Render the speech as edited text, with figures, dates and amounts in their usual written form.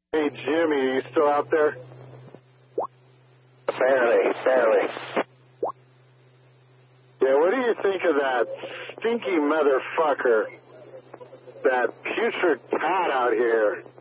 Hey, Jimmy, are you still out there? Barely. Yeah, what do you think of that stinky motherfucker, that putrid cat out here?